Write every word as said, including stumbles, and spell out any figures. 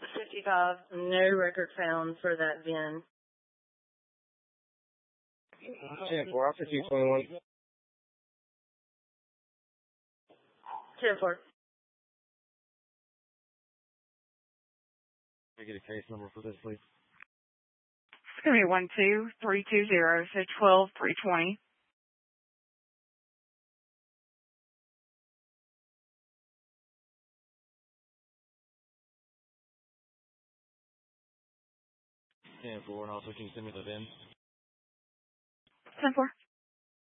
fifty-five, no record found for that V I N. ten four, Officer two twenty-one. ten four. Can I get a case number for this, please? It's going to be one two three two zero, so twelve three twenty. ten four, and also can you send me the V I N? ten four.